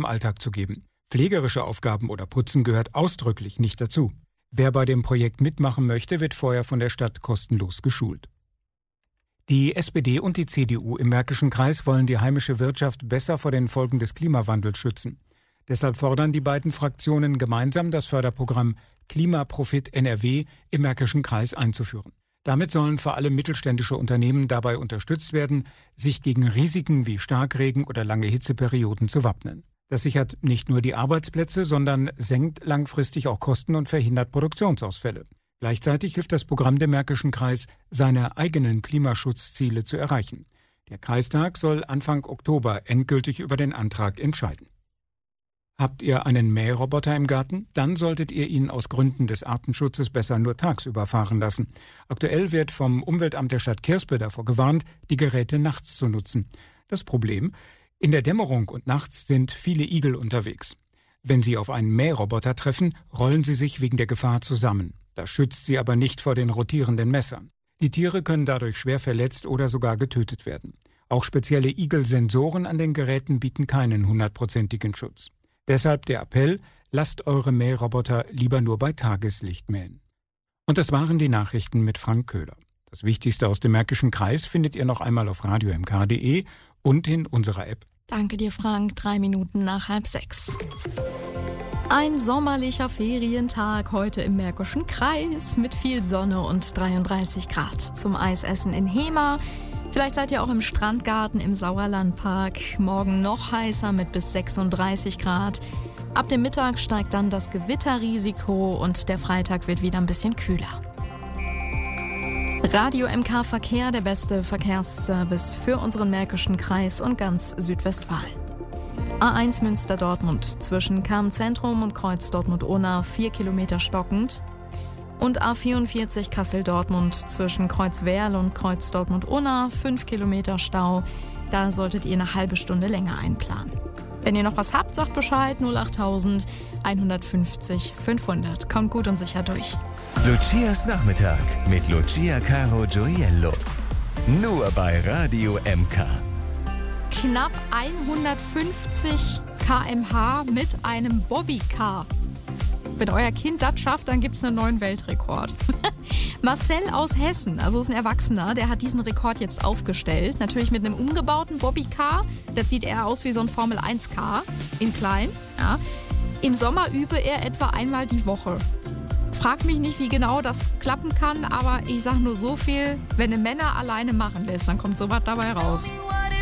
im Alltag zu geben. Pflegerische Aufgaben oder Putzen gehört ausdrücklich nicht dazu. Wer bei dem Projekt mitmachen möchte, wird vorher von der Stadt kostenlos geschult. Die SPD und die CDU im Märkischen Kreis wollen die heimische Wirtschaft besser vor den Folgen des Klimawandels schützen. Deshalb fordern die beiden Fraktionen gemeinsam, das Förderprogramm Klimaprofit NRW im Märkischen Kreis einzuführen. Damit sollen vor allem mittelständische Unternehmen dabei unterstützt werden, sich gegen Risiken wie Starkregen oder lange Hitzeperioden zu wappnen. Das sichert nicht nur die Arbeitsplätze, sondern senkt langfristig auch Kosten und verhindert Produktionsausfälle. Gleichzeitig hilft das Programm dem Märkischen Kreis, seine eigenen Klimaschutzziele zu erreichen. Der Kreistag soll Anfang Oktober endgültig über den Antrag entscheiden. Habt ihr einen Mähroboter im Garten? Dann solltet ihr ihn aus Gründen des Artenschutzes besser nur tagsüber fahren lassen. Aktuell wird vom Umweltamt der Stadt Kirspe davor gewarnt, die Geräte nachts zu nutzen. Das Problem: In der Dämmerung und nachts sind viele Igel unterwegs. Wenn sie auf einen Mähroboter treffen, rollen sie sich wegen der Gefahr zusammen. Das schützt sie aber nicht vor den rotierenden Messern. Die Tiere können dadurch schwer verletzt oder sogar getötet werden. Auch spezielle Igelsensoren an den Geräten bieten keinen 100%igen Schutz. Deshalb der Appell: Lasst eure Mähroboter lieber nur bei Tageslicht mähen. Und das waren die Nachrichten mit Frank Köhler. Das Wichtigste aus dem Märkischen Kreis findet ihr noch einmal auf radiomk.de und in unserer App. Danke dir, Frank. 3 Minuten nach 5:30. Ein sommerlicher Ferientag heute im Märkischen Kreis mit viel Sonne und 33 Grad. Zum Eisessen in Hema. Vielleicht seid ihr auch im Strandgarten im Sauerlandpark. Morgen noch heißer mit bis 36 Grad. Ab dem Mittag steigt dann das Gewitterrisiko und der Freitag wird wieder ein bisschen kühler. Radio MK Verkehr, der beste Verkehrsservice für unseren Märkischen Kreis und ganz Südwestfalen. A1 Münster-Dortmund zwischen Kamm-Zentrum und Kreuz Dortmund-Unna 4 Kilometer stockend. Und A44 Kassel-Dortmund zwischen Kreuz-Werl und Kreuz Dortmund-Unna 5 Kilometer Stau. Da solltet ihr eine halbe Stunde länger einplanen. Wenn ihr noch was habt, sagt Bescheid. 08000 150 500. Kommt gut und sicher durch. Lucias Nachmittag mit Lucia Caro Gioiello. Nur bei Radio MK. Knapp 150 km/h mit einem Bobbycar. Wenn euer Kind das schafft, dann gibt es einen neuen Weltrekord. Marcel aus Hessen, also ist ein Erwachsener, der hat diesen Rekord jetzt aufgestellt. Natürlich mit einem umgebauten Bobbycar. Das sieht eher aus wie so ein Formel-1-Car in klein. Ja. Im Sommer übe er etwa einmal die Woche. Frag mich nicht, wie genau das klappen kann, aber ich sag nur so viel: Wenn eine Männer alleine machen lässt, dann kommt sowas dabei raus.